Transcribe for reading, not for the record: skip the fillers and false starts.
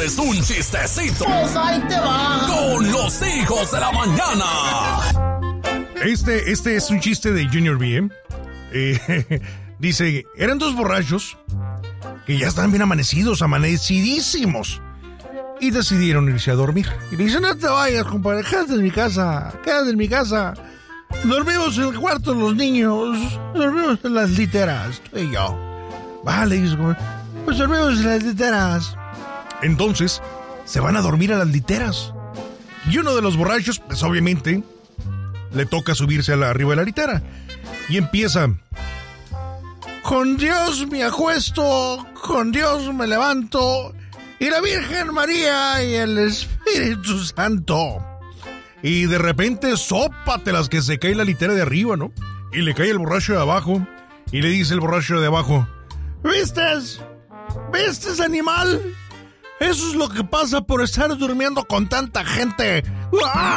contándoles un chistecito. Pues ahí te va. Con los hijos de la mañana. Este es un chiste de Junior B, dice, eran dos borrachos que ya están bien amanecidos, y decidieron irse a dormir. Y le dicen, no te vayas, compadre, quédate en mi casa. Dormimos en el cuarto los niños, dormimos en las literas, tú y yo. Vale, dice, pues dormimos en las literas. Entonces, se van a dormir a las literas. Y uno de los borrachos, pues obviamente, le toca subirse arriba de la litera. Y empieza, con Dios me acuesto, con Dios me levanto, y la Virgen María y el Espíritu Santo. Y de repente, sópatelas que se cae la litera de arriba, ¿no? Y le cae el borracho de abajo, y le dice el borracho de abajo, ¿Vistes, animal? Eso es lo que pasa por estar durmiendo con tanta gente. ¡Ah!